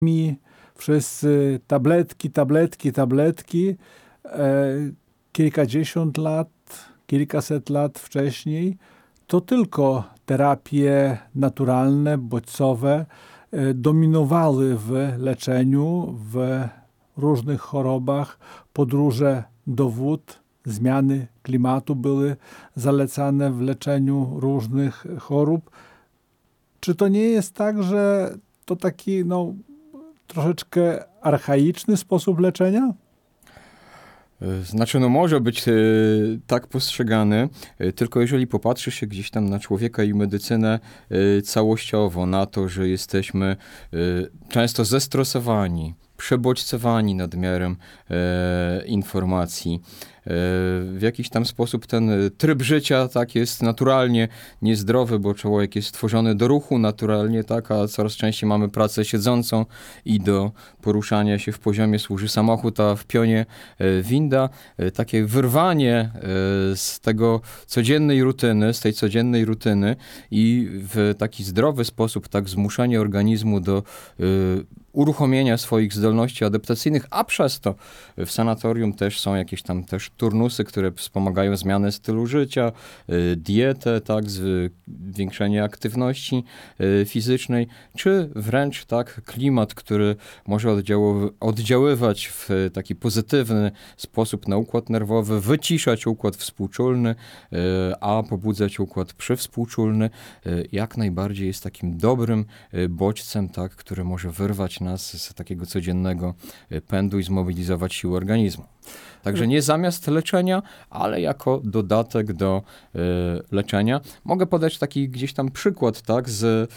Wszyscy tabletki. Kilkadziesiąt lat, kilkaset lat wcześniej to tylko terapie naturalne, bodźcowe dominowały w leczeniu, w różnych chorobach. Podróże do wód, zmiany klimatu były zalecane w leczeniu różnych chorób. Czy to nie jest tak, że to taki troszeczkę archaiczny sposób leczenia? Znaczy, może być tak postrzegany, tylko jeżeli popatrzy się gdzieś tam na człowieka i medycynę całościowo, na to, że jesteśmy często zestresowani, przebodźcowani nadmiarem informacji. W jakiś tam sposób ten tryb życia tak jest naturalnie niezdrowy, bo człowiek jest stworzony do ruchu naturalnie, tak, a coraz częściej mamy pracę siedzącą i do poruszania się w poziomie służy samochód, a w pionie winda. Takie wyrwanie z tego z tej codziennej rutyny i w taki zdrowy sposób, tak zmuszenie organizmu do uruchomienia swoich zdolności adaptacyjnych, a przez to w sanatorium też są jakieś tam też turnusy, które wspomagają zmianę stylu życia, dietę, tak, zwiększenie aktywności fizycznej, czy wręcz tak klimat, który może oddziaływać w taki pozytywny sposób na układ nerwowy, wyciszać układ współczulny, a pobudzać układ przywspółczulny, jak najbardziej jest takim dobrym bodźcem, tak, który może wyrwać nas z takiego codziennego pędu i zmobilizować siłę organizmu. Także nie zamiast leczenia, ale jako dodatek do leczenia. Mogę podać taki gdzieś tam przykład, tak, z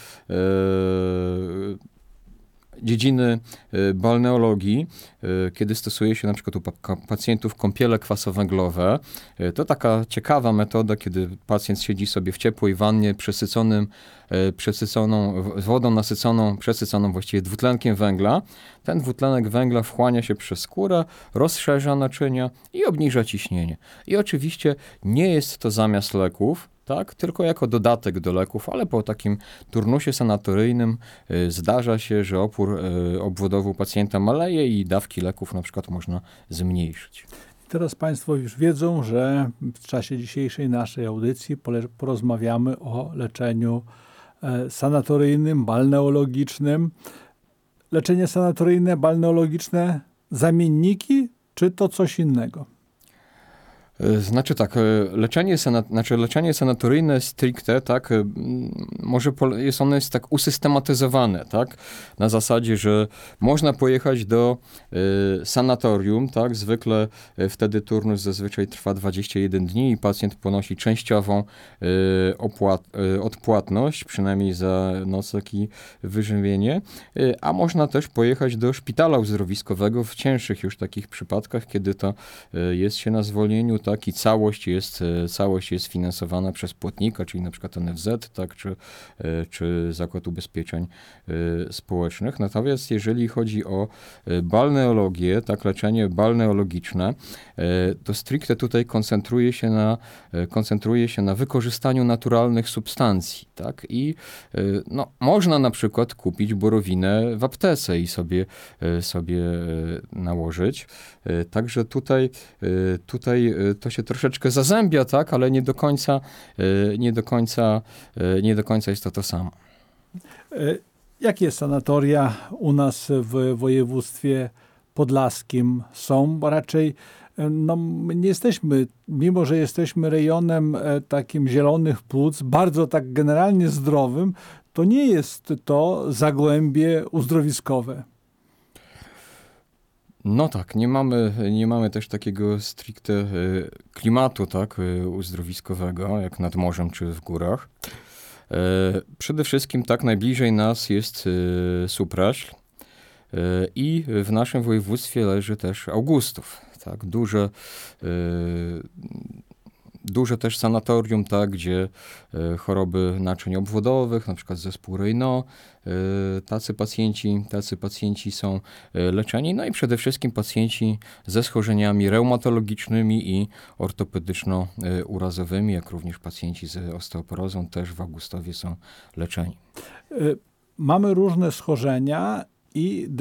dziedziny balneologii, kiedy stosuje się na przykład u pacjentów kąpiele kwasowęglowe. To taka ciekawa metoda, kiedy pacjent siedzi sobie w ciepłej wannie wodą przesyconą właściwie dwutlenkiem węgla. Ten dwutlenek węgla wchłania się przez skórę, rozszerza naczynia i obniża ciśnienie. I oczywiście nie jest to zamiast leków, tak, tylko jako dodatek do leków, ale po takim turnusie sanatoryjnym zdarza się, że opór obwodowy u pacjenta maleje i dawki leków na przykład można zmniejszyć. Teraz Państwo już wiedzą, że w czasie dzisiejszej naszej audycji porozmawiamy o leczeniu sanatoryjnym, balneologicznym. Leczenie sanatoryjne, balneologiczne, zamienniki, czy to coś innego? Znaczy tak, leczenie sanatoryjne stricte, tak, ono jest tak usystematyzowane, tak, na zasadzie, że można pojechać do sanatorium, tak, zwykle wtedy turnus zazwyczaj trwa 21 dni i pacjent ponosi częściową odpłatność, przynajmniej za nocleg i wyżywienie, a można też pojechać do szpitala uzdrowiskowego w cięższych już takich przypadkach, kiedy to jest się na zwolnieniu, tak, i całość jest finansowana przez płatnika, czyli na przykład NFZ, tak, czy Zakład Ubezpieczeń Społecznych. Natomiast jeżeli chodzi o balneologię, tak, leczenie balneologiczne, to stricte tutaj koncentruje się na wykorzystaniu naturalnych substancji, tak, i można na przykład kupić borowinę w aptece i sobie nałożyć. Także tutaj to się troszeczkę zazębia, tak, ale nie do końca jest to samo. Jakie sanatoria u nas w województwie podlaskim są? Bo raczej nie jesteśmy, mimo że jesteśmy rejonem takim zielonych płuc, bardzo tak generalnie zdrowym, to nie jest to zagłębie uzdrowiskowe. No tak, nie mamy też takiego stricte klimatu, tak, uzdrowiskowego, jak nad morzem czy w górach. Przede wszystkim tak najbliżej nas jest Supraśl i w naszym województwie leży też Augustów, tak, duże też sanatorium, tak, gdzie choroby naczyń obwodowych, na przykład zespół Raynaud, tacy pacjenci są leczeni, no i przede wszystkim pacjenci ze schorzeniami reumatologicznymi i ortopedyczno-urazowymi, jak również pacjenci z osteoporozą też w Augustowie są leczeni. Mamy różne schorzenia i